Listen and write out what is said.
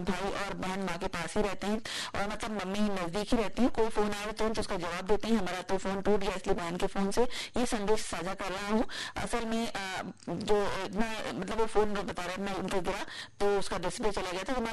भाई और बहन माँ के पास ही रहते हैं और मतलब मम्मी नजदीक ही रहती है। कोई फोन आए तो उसका जवाब देते हैं। हमारा तो फोन टूट गया इसलिए बहन के फोन से ये संदेश साझा कर रहा हूँ। असल में जो मैं मतलब वो फोन बता रहा है मैं उनका गिरा तो उसका डिस्प्ले चला गया था।